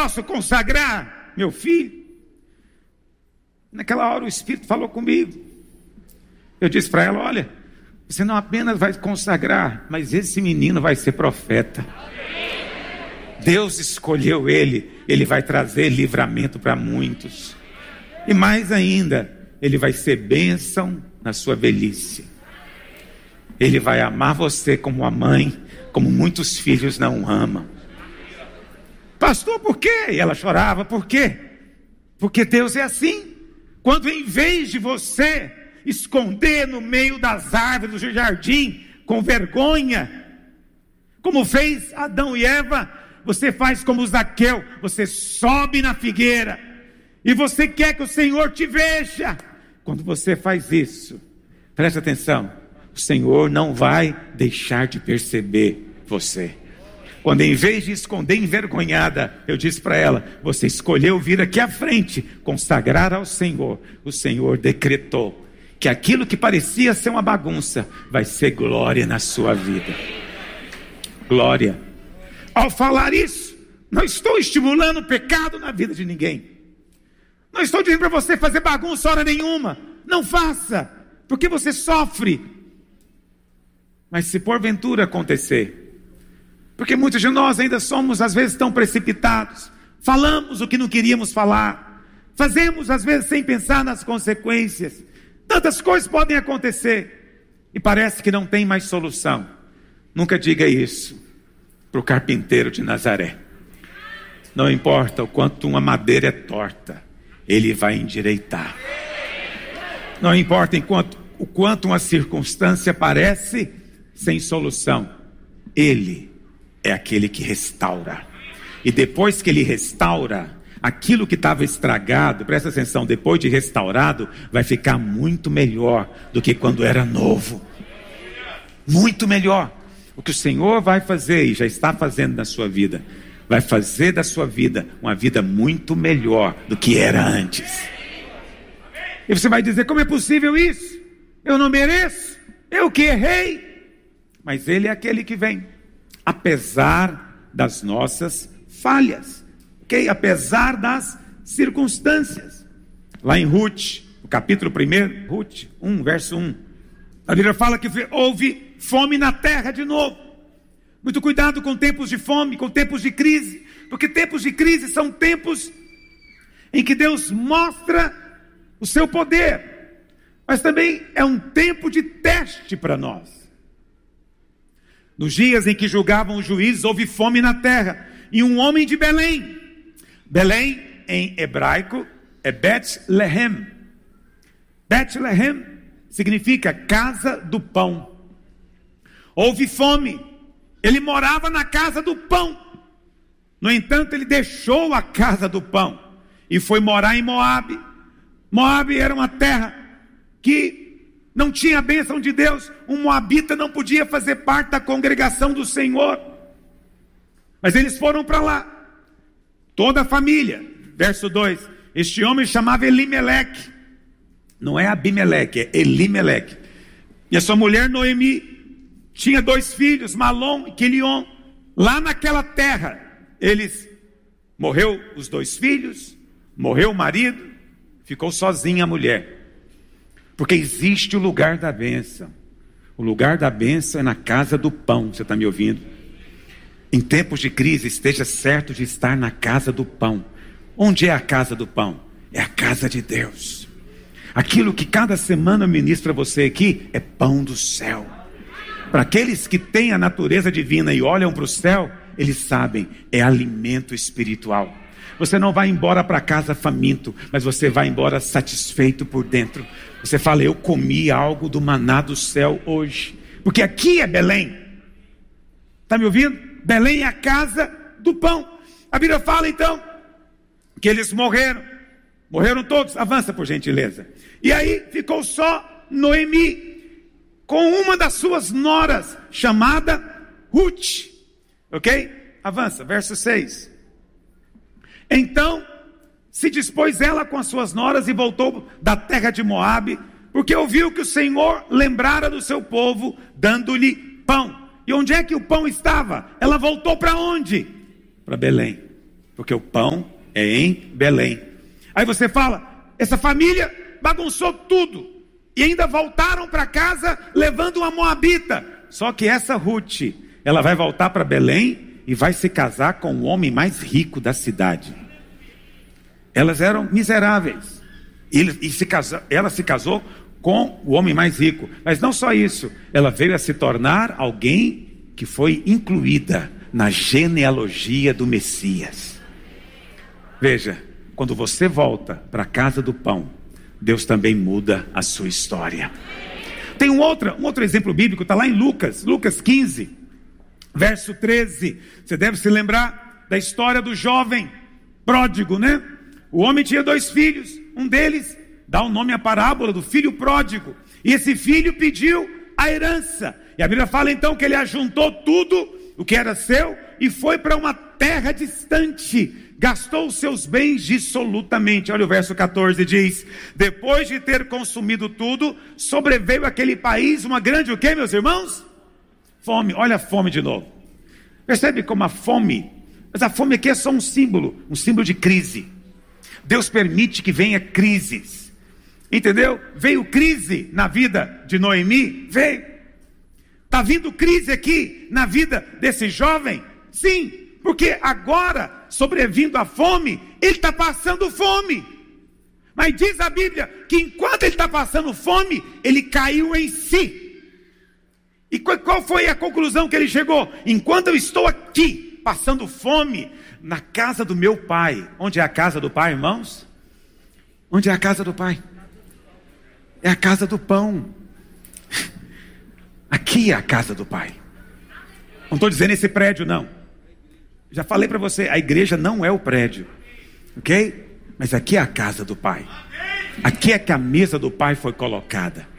posso consagrar meu filho? Naquela hora o Espírito falou comigo. Eu disse para ela: olha, você não apenas vai consagrar, mas esse menino vai ser profeta. Deus escolheu ele, ele vai trazer livramento para muitos. E mais ainda, ele vai ser bênção na sua velhice. Ele vai amar você como a mãe, como muitos filhos não amam. Pastor, por quê? E ela chorava, por quê? Porque Deus é assim. Quando em vez de você esconder no meio das árvores do jardim, com vergonha, como fez Adão e Eva, você faz como Zaqueu, você sobe na figueira, e você quer que o Senhor te veja. Quando você faz isso, preste atenção, o Senhor não vai deixar de perceber você. Quando em vez de esconder envergonhada, eu disse para ela: você escolheu vir aqui à frente, consagrar ao Senhor. O Senhor decretou que aquilo que parecia ser uma bagunça, vai ser glória na sua vida. Glória. Ao falar isso, não estou estimulando o pecado na vida de ninguém. Não estou dizendo para você fazer bagunça hora nenhuma. Não faça, porque você sofre. Mas se porventura acontecer, porque muitos de nós ainda somos às vezes tão precipitados, falamos o que não queríamos falar, fazemos às vezes sem pensar nas consequências, tantas coisas podem acontecer, e parece que não tem mais solução. Nunca diga isso para o carpinteiro de Nazaré. Não importa o quanto uma madeira é torta, ele vai endireitar. Não importa o quanto uma circunstância parece sem solução, ele é aquele que restaura. E depois que ele restaura, aquilo que estava estragado, presta atenção, depois de restaurado, vai ficar muito melhor do que quando era novo. Muito melhor. O que o Senhor vai fazer e já está fazendo na sua vida, vai fazer da sua vida uma vida muito melhor do que era antes. E você vai dizer: como é possível isso? Eu não mereço, eu que errei. Mas Ele é aquele que vem, apesar das nossas falhas, ok? Apesar das circunstâncias. Lá em Ruth, o capítulo 1, Ruth 1, verso 1, a Bíblia fala que houve fome na terra de novo. Muito cuidado com tempos de fome, com tempos de crise, porque tempos de crise são tempos em que Deus mostra o seu poder, mas também é um tempo de teste para nós. Nos dias em que julgavam os juízes, houve fome na terra, e um homem de Belém, Belém em hebraico é Bet-Lehem. Bet-Lehem significa casa do pão. Houve fome, ele morava na casa do pão. No entanto, ele deixou a casa do pão e foi morar em Moabe. Moabe era uma terra que não tinha a bênção de Deus. Um moabita não podia fazer parte da congregação do Senhor. Mas eles foram para lá, toda a família. Verso 2, este homem chamava Elimeleque. Não é Abimeleque, é Elimeleque. E a sua mulher Noemi tinha 2 filhos, Malom e Quilion. Lá naquela terra, morreu os 2 filhos, morreu o marido, ficou sozinha a mulher. Porque existe o lugar da bênção. O lugar da bênção é na casa do pão. Você está me ouvindo? Em tempos de crise, esteja certo de estar na casa do pão. Onde é a casa do pão? É a casa de Deus. Aquilo que cada semana eu ministro a você aqui é pão do céu. Para aqueles que têm a natureza divina e olham para o céu, eles sabem, é alimento espiritual. Você não vai embora para casa faminto, mas você vai embora satisfeito por dentro. Você fala: eu comi algo do maná do céu hoje. Porque aqui é Belém. Está me ouvindo? Belém é a casa do pão. A Bíblia fala então que eles morreram. Morreram todos. Avança, por gentileza. E aí ficou só Noemi com uma das suas noras, chamada Ruth. Ok? Avança, verso 6. Então se dispôs ela com as suas noras e voltou da terra de Moabe, porque ouviu que o Senhor lembrara do seu povo, dando-lhe pão. E onde é que o pão estava? Ela voltou para onde? Para Belém. porque o pão é em Belém. Aí você fala, essa família bagunçou tudo, e ainda voltaram para casa levando uma moabita. Só que essa Ruth, ela vai voltar para Belém e vai se casar com o homem mais rico da cidade. Elas eram miseráveis, ela se casou com o homem mais rico. Mas não só isso, ela veio a se tornar alguém que foi incluída na genealogia do Messias. Veja, quando você volta para a casa do pão, Deus também muda a sua história. Tem um outro exemplo bíblico, está lá em Lucas 15, verso 13. Você deve se lembrar da história do jovem pródigo, né? O homem tinha 2 filhos, um deles dá o nome à parábola do filho pródigo, e esse filho pediu a herança, e a Bíblia fala então que ele ajuntou tudo o que era seu e foi para uma terra distante, gastou os seus bens dissolutamente. Olha o verso 14, diz: depois de ter consumido tudo, sobreveio àquele país uma grande, o que, meus irmãos? Fome. Olha a fome de novo. Percebe como a fome, mas a fome aqui é só um símbolo de crise. Deus permite que venha crises, entendeu? Veio crise na vida de Noemi? Veio. Está vindo crise aqui na vida desse jovem? Sim, porque agora, sobrevindo a fome, ele está passando fome. Mas diz a Bíblia que enquanto ele está passando fome, ele caiu em si. E qual foi a conclusão que ele chegou? Enquanto eu estou aqui, passando fome, na casa do meu pai. Onde é a casa do pai, irmãos? Onde é a casa do pai? É a casa do pão. Aqui é a casa do pai. Não estou dizendo esse prédio, não. Já falei para você, a igreja não é o prédio, ok? Mas aqui é a casa do pai. Aqui é que a mesa do pai foi colocada.